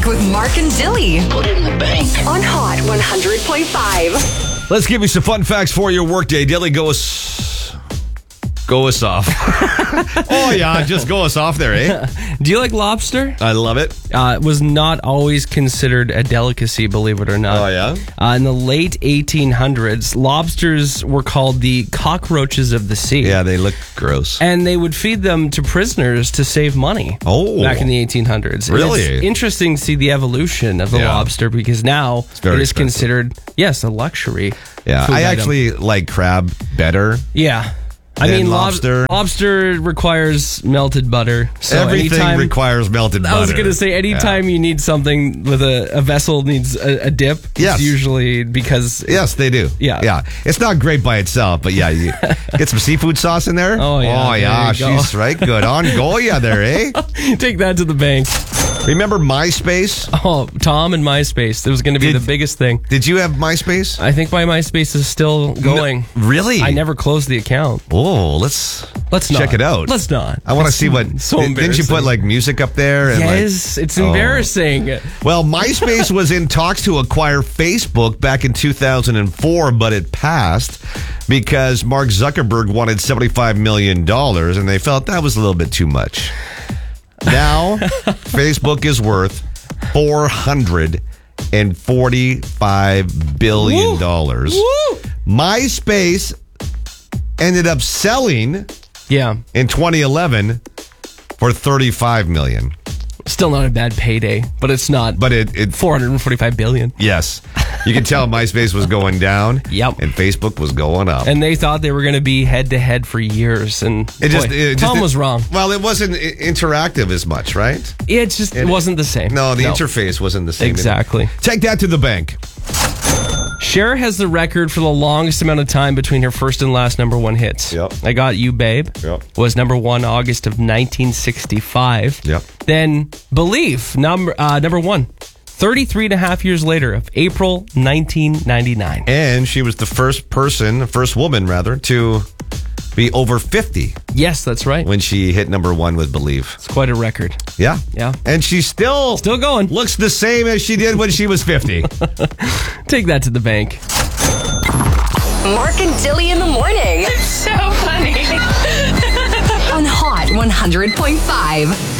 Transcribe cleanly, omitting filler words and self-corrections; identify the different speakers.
Speaker 1: with Mark and Dilly
Speaker 2: Put it in the bank.
Speaker 1: on Hot 100.5.
Speaker 3: Let's give you some fun facts for your workday. Dilly, go us off. Oh, yeah, just go us off there, eh?
Speaker 4: Do you like lobster?
Speaker 3: I love it.
Speaker 4: It was not always considered a delicacy, believe it or not.
Speaker 3: Oh, yeah?
Speaker 4: In the late 1800s, lobsters were called the cockroaches of the sea.
Speaker 3: Yeah, they look gross.
Speaker 4: And they would feed them to prisoners to save money.
Speaker 3: Oh.
Speaker 4: Back in the 1800s. And
Speaker 3: Really?
Speaker 4: it's interesting to see the evolution of the
Speaker 3: Yeah.
Speaker 4: lobster because now
Speaker 3: very
Speaker 4: it is
Speaker 3: expensive.
Speaker 4: considered, yes, a luxury.
Speaker 3: Yeah,
Speaker 4: food
Speaker 3: I
Speaker 4: item.
Speaker 3: actually like crab better.
Speaker 4: Yeah. I
Speaker 3: than
Speaker 4: mean,
Speaker 3: lobster.
Speaker 4: Lobster requires melted butter. So
Speaker 3: Everything
Speaker 4: anytime,
Speaker 3: requires melted butter.
Speaker 4: I was going to say, anytime you need something with a vessel needs a dip,
Speaker 3: Yes.
Speaker 4: it's usually because...
Speaker 3: Yes, they do.
Speaker 4: Yeah.
Speaker 3: Yeah. It's not great by itself, but yeah, you get some seafood sauce in there.
Speaker 4: Oh, yeah,
Speaker 3: Oh,
Speaker 4: there
Speaker 3: yeah.
Speaker 4: you go.
Speaker 3: She's right. Good on Goya there, eh?
Speaker 4: Take that to the bank.
Speaker 3: Remember MySpace?
Speaker 4: Oh, Tom and MySpace. It was going to be
Speaker 3: Did-
Speaker 4: the biggest thing.
Speaker 3: Did you have MySpace?
Speaker 4: I think my MySpace is still going.
Speaker 3: Really?
Speaker 4: I never closed the account.
Speaker 3: Oh, let's
Speaker 4: Let's
Speaker 3: check
Speaker 4: not.
Speaker 3: it out.
Speaker 4: Let's not.
Speaker 3: I want to
Speaker 4: It's
Speaker 3: see what.
Speaker 4: so
Speaker 3: didn't you
Speaker 4: embarrassing.
Speaker 3: put like music up there? And
Speaker 4: Yes, it's embarrassing.
Speaker 3: Well, MySpace was in talks to acquire Facebook back in 2004, but it passed because Mark Zuckerberg wanted $75 million, and they felt that was a little bit too much. Now, Facebook is worth $445 billion.
Speaker 4: Woo!
Speaker 3: MySpace ended up selling
Speaker 4: Yeah,
Speaker 3: in 2011 for $35 million.
Speaker 4: still not a bad payday, but it's not.
Speaker 3: But it
Speaker 4: 445 billion.
Speaker 3: yes, you can tell MySpace was going down.
Speaker 4: Yep.
Speaker 3: And Facebook was going up.
Speaker 4: And they thought they were going to be head to head for years, and Tom was wrong.
Speaker 3: Well, it wasn't interactive as much, right?
Speaker 4: It wasn't the same.
Speaker 3: No, the interface wasn't the same.
Speaker 4: Exactly.
Speaker 3: Take that to the bank.
Speaker 4: Cher has the record for the longest amount of time between her first and last number one hits.
Speaker 3: Yep.
Speaker 4: I Got You, Babe
Speaker 3: Yep.
Speaker 4: was number one August of 1965.
Speaker 3: Yep.
Speaker 4: Then Believe, number one, 33 and a half years later of April 1999.
Speaker 3: And she was the first woman, to be over 50
Speaker 4: Yes, that's right.
Speaker 3: when she hit number one with Believe.
Speaker 4: It's quite a record.
Speaker 3: Yeah.
Speaker 4: Yeah.
Speaker 3: And she still
Speaker 4: going.
Speaker 3: looks the same as she did when she was 50.
Speaker 4: Take that to the bank.
Speaker 1: Mark and Dilly in the morning
Speaker 5: So funny.
Speaker 1: on Hot 100.5.